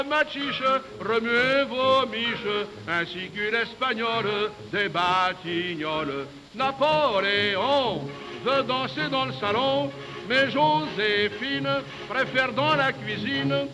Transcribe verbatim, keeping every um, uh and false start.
Machiche, remuez vos miches, ainsi qu'une espagnole des Batignolles. Napoléon veut danser dans le salon, mais Joséphine préfère dans la cuisine